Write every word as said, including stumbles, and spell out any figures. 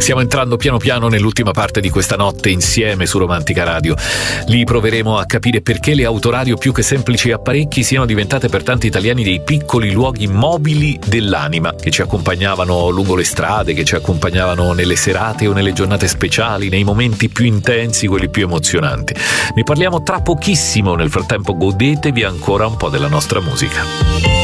Stiamo entrando piano piano nell'ultima parte di questa notte insieme su Romantica Radio. Lì proveremo a capire perché le autoradio più che semplici apparecchi siano diventate per tanti italiani dei piccoli luoghi mobili dell'anima, che ci accompagnavano lungo le strade, che ci accompagnavano nelle serate o nelle giornate speciali, nei momenti più intensi, quelli più emozionanti. Ne parliamo tra pochissimo, nel frattempo godetevi ancora un po' della nostra musica.